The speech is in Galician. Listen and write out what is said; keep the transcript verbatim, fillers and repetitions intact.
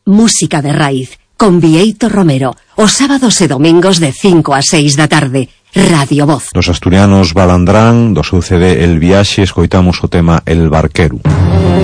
Música de raíz, con Bieito Romero, os sábados e domingos de cinco a seis da tarde. Radio Voz. Dos asturianos Balandrán, do seu C D El Viaxe, escoitamos o tema El Barquero.